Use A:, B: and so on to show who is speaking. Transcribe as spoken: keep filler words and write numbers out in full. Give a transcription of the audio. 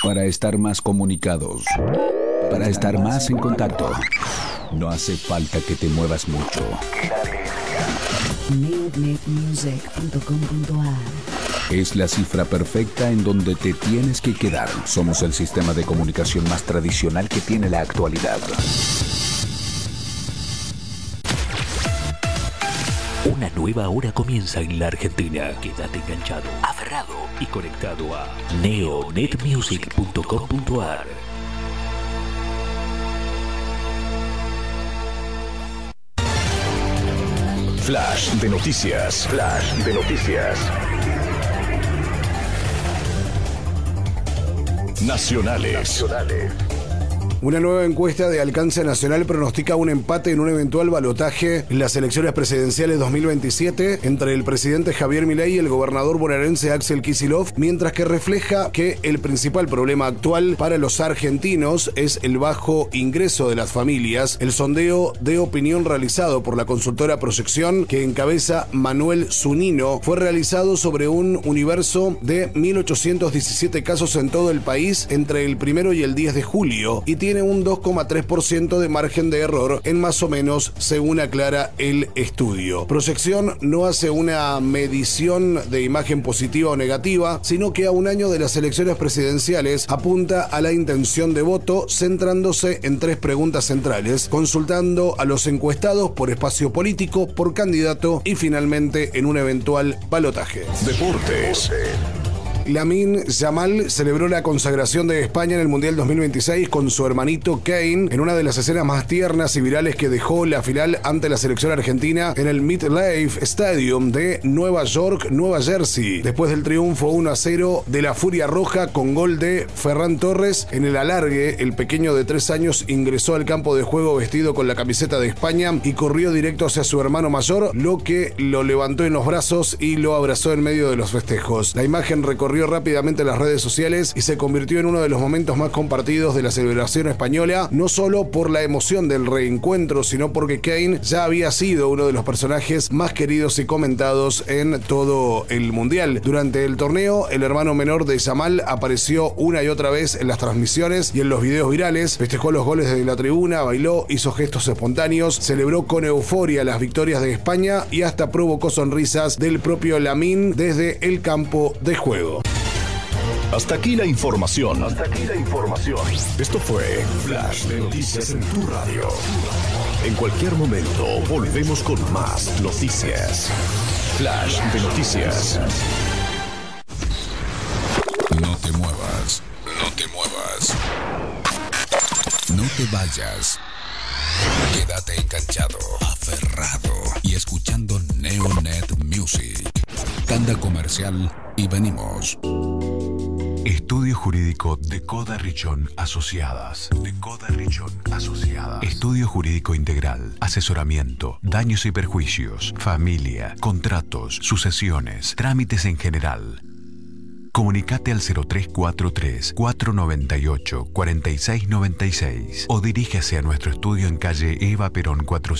A: Para estar más comunicados, para estar más en contacto, no hace falta que te muevas mucho.
B: neo net music punto com punto a r
A: Es la cifra perfecta en donde te tienes que quedar. Somos el sistema de comunicación más tradicional que tiene la actualidad.
C: Una nueva hora comienza en la Argentina. Quédate enganchado, aferrado y conectado a neo net music punto com punto a r.
D: Flash de noticias. Flash de noticias. Nacionales. Nacionales.
E: Una nueva encuesta de alcance nacional pronostica un empate en un eventual balotaje en las elecciones presidenciales dos mil veintisiete entre el presidente Javier Milei y el gobernador bonaerense Axel Kicillof, mientras que refleja que el principal problema actual para los argentinos es el bajo ingreso de las familias. El sondeo de opinión realizado por la consultora Proyección, que encabeza Manuel Zunino, fue realizado sobre un universo de mil ochocientos diecisiete casos en todo el país entre el primero y el diez de julio y tiene un dos coma tres por ciento de margen de error en más o menos, según aclara el estudio. Proyección no hace una medición de imagen positiva o negativa, sino que a un año de las elecciones presidenciales apunta a la intención de voto, centrándose en tres preguntas centrales, consultando a los encuestados por espacio político, por candidato y finalmente en un eventual balotaje.
D: Deportes.
E: Lamine Yamal celebró la consagración de España en el Mundial dos mil veintiséis con su hermanito Kane en una de las escenas más tiernas y virales que dejó la final ante la selección argentina en el MetLife Stadium de Nueva York, Nueva Jersey. Después del triunfo uno a cero de la Furia Roja con gol de Ferran Torres en el alargue, el pequeño de tres años ingresó al campo de juego vestido con la camiseta de España y corrió directo hacia su hermano mayor, lo que lo levantó en los brazos y lo abrazó en medio de los festejos. La imagen recorrió rápidamente las redes sociales y se convirtió en uno de los momentos más compartidos de la celebración española, no solo por la emoción del reencuentro, sino porque Kane ya había sido uno de los personajes más queridos y comentados en todo el mundial. Durante el torneo, el hermano menor de Yamal apareció una y otra vez en las transmisiones y en los videos virales, festejó los goles desde la tribuna, bailó, hizo gestos espontáneos, celebró con euforia las victorias de España y hasta provocó sonrisas del propio Lamine desde el campo de juego.
D: Hasta aquí la información. Hasta aquí la información. Esto fue Flash de Noticias en tu radio. En cualquier momento volvemos con más noticias. Flash de Noticias.
A: No te muevas, no te muevas. No te vayas. Quédate enganchado, aferrado y escuchando Neo Net Music. Tanda comercial y venimos.
F: Estudio Jurídico de Coda Richón Asociadas. De Coda Richón Asociadas. Estudio Jurídico Integral. Asesoramiento. Daños y perjuicios. Familia. Contratos. Sucesiones. Trámites en general. Comunicate al cero tres cuatro tres, cuatro nueve ocho, cuatro seis nueve seis o dirígase a nuestro estudio en calle Eva Perón cuatrocientos